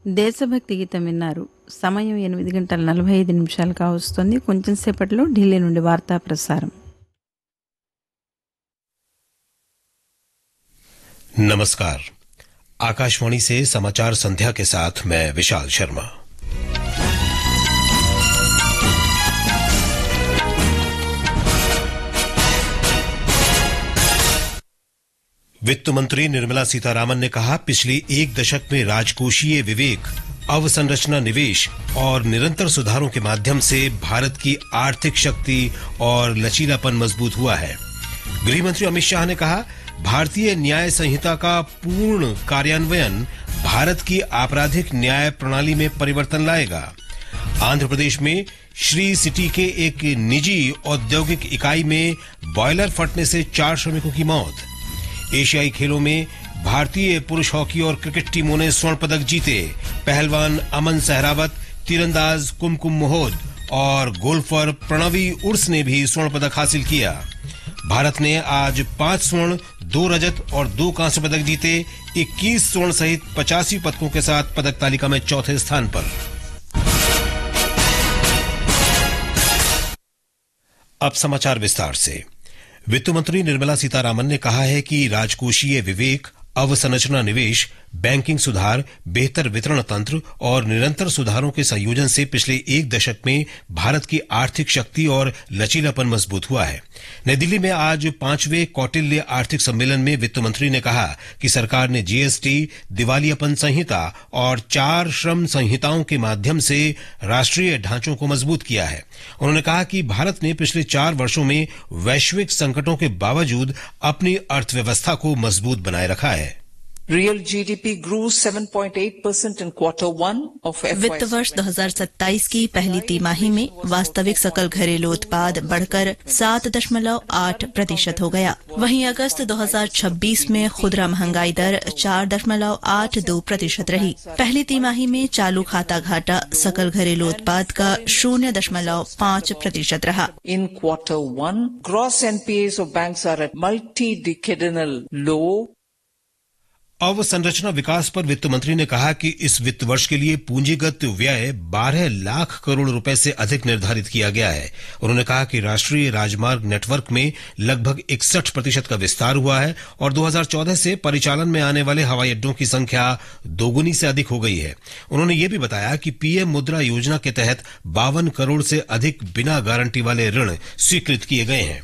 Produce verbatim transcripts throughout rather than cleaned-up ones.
దేశభక్తి గీతం విన్నారు. సమయం ఎనిమిది గంటల నలభై ఐదు నిమిషాలు కావస్తుంది. కొంచెం సేపట్లో ఢిల్లీ నుండి వార్తా ప్రసారం. नमस्कार, आकाशवाणी से समाचार संध्या के साथ मैं विशाल शर्मा। वित्त मंत्री निर्मला सीतारामन ने कहा, पिछले एक दशक में राजकोषीय विवेक, अवसंरचना निवेश और निरंतर सुधारों के माध्यम से भारत की आर्थिक शक्ति और लचीलापन मजबूत हुआ है। गृह मंत्री अमित शाह ने कहा, भारतीय न्याय संहिता का पूर्ण कार्यान्वयन भारत की आपराधिक न्याय प्रणाली में परिवर्तन लाएगा। आंध्र प्रदेश में श्री सिटी के एक निजी औद्योगिक इकाई में बॉयलर फटने से चार श्रमिकों की मौत। एशियाई खेलों में भारतीय पुरुष हॉकी और क्रिकेट टीमों ने स्वर्ण पदक जीते। पहलवान अमन सहरावत, तीरंदाज कुमकुम मोहोद और गोल्फर प्रणवी उर्स ने भी स्वर्ण पदक हासिल किया। भारत ने आज पांच स्वर्ण, दो रजत और दो कांस्य पदक जीते। इक्कीस स्वर्ण सहित पचासी पदकों के साथ पदक तालिका में चौथे स्थान पर। अब समाचार विस्तार से। वित्त मंत्री निर्मला सीतारामन ने कहा है कि राजकोषीय विवेक, अवसंरचना निवेश, बैंकिंग सुधार, बेहतर वितरण तंत्र और निरंतर सुधारों के संयोजन से पिछले एक दशक में भारत की आर्थिक शक्ति और लचीलापन मजबूत हुआ है। नई दिल्ली में आज पांचवें कौटिल्य आर्थिक सम्मेलन में वित्त मंत्री ने कहा कि सरकार ने जीएसटी, दिवालियापन संहिता और चार श्रम संहिताओं के माध्यम से राष्ट्रीय ढांचों को मजबूत किया है। उन्होंने कहा कि भारत ने पिछले चार वर्षों में वैश्विक संकटों के बावजूद अपनी अर्थव्यवस्था को मजबूत बनाए रखा है। Real G D P grew seven point eight percent in quarter one of F Y वित्त वर्ष दो हज़ार सत्ताईस की पहली तिमाही में वास्तविक सकल घरेलू उत्पाद बढ़कर सात दशमलव आठ प्रतिशत हो गया। वहीं अगस्त दो हज़ार छब्बीस में खुदरा महंगाई दर चार दशमलव आठ दो प्रतिशत रही। पहली तिमाही में चालू खाता घाटा सकल घरेलू उत्पाद का शून्य दशमलव पाँच प्रतिशत रहा। In quarter one, gross N P As of banks are at multi-decadal low. अवसंरचना विकास पर वित्त मंत्री ने कहा कि इस वित्त वर्ष के लिए पूंजीगत व्यय बारह लाख करोड़ रुपए से अधिक निर्धारित किया गया है। उन्होंने कहा कि राष्ट्रीय राजमार्ग नेटवर्क में लगभग इकसठ प्रतिशत का विस्तार हुआ है और दो हज़ार चौदह से परिचालन में आने वाले हवाई अड्डों की संख्या दोगुनी से अधिक हो गई है। उन्होंने ये भी बताया कि पीएम मुद्रा योजना के तहत बावन करोड़ से अधिक बिना गारंटी वाले ऋण स्वीकृत किए गए हैं।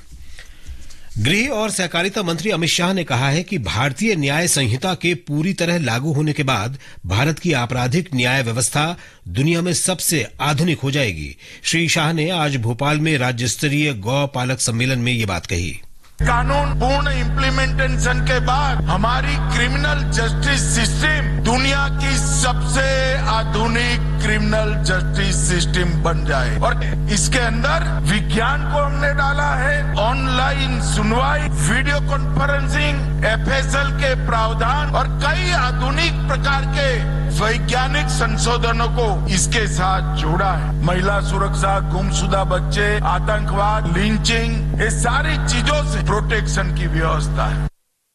गृह और सहकारिता मंत्री अमित शाह ने कहा है कि भारतीय न्याय संहिता के पूरी तरह लागू होने के बाद भारत की आपराधिक न्याय व्यवस्था दुनिया में सबसे आधुनिक हो जाएगी। श्री शाह ने आज भोपाल में राज्य स्तरीय गौ पालक सम्मेलन में ये बात कही। कानून पूर्ण इम्प्लीमेंटेशन के बाद हमारी क्रिमिनल जस्टिस सिस्टम दुनिया की सबसे आधुनिक क्रिमिनल जस्टिस सिस्टम बन जाए और इसके अंदर विज्ञान को हमने डाला है। ऑनलाइन सुनवाई, वीडियो कॉन्फ्रेंसिंग, एफएसएल के प्रावधान और कई आधुनिक प्रकार के वैज्ञानिक संशोधनों को इसके साथ जोड़ा है। महिला सुरक्षा, गुमशुदा बच्चे, आतंकवाद, लिंचिंग, ये सारी चीजों से प्रोटेक्शन की व्यवस्था है।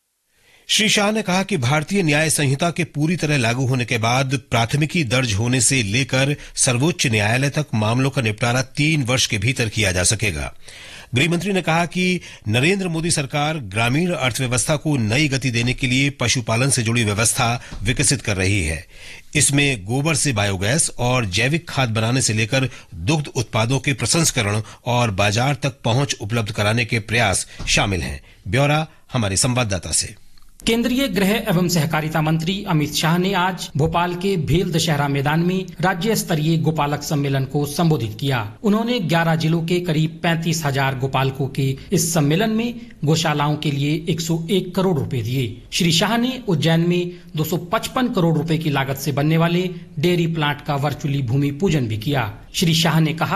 श्री शाह ने कहा कि भारतीय न्याय संहिता के पूरी तरह लागू होने के बाद प्राथमिकी दर्ज होने से लेकर सर्वोच्च न्यायालय तक मामलों का निपटारा तीन वर्ष के भीतर किया जा सकेगा। गृहमंत्री ने कहा कि नरेंद्र मोदी सरकार ग्रामीण अर्थव्यवस्था को नई गति देने के लिए पशुपालन से जुड़ी व्यवस्था विकसित कर रही है। इसमें गोबर से बायोगैस और जैविक खाद बनाने से लेकर दुग्ध उत्पादों के प्रसंस्करण और बाजार तक पहुंच उपलब्ध कराने के प्रयास शामिल हैं। ब्यौरा हमारे संवाददाता से। केंद्रीय गृह एवं सहकारिता मंत्री अमित शाह ने आज भोपाल के भेल दशहरा मैदान में राज्य स्तरीय गोपालक सम्मेलन को संबोधित किया। उन्होंने ग्यारह जिलों के करीब पैंतीस हजार गोपालकों के इस सम्मेलन में गौशालाओं के लिए एक सौ एक करोड़ रुपए दिए। श्री शाह ने उज्जैन में दो सौ पचपन करोड़ रुपए की लागत से बनने वाले डेयरी प्लांट का वर्चुअली भूमि पूजन भी किया। श्री शाह ने कहा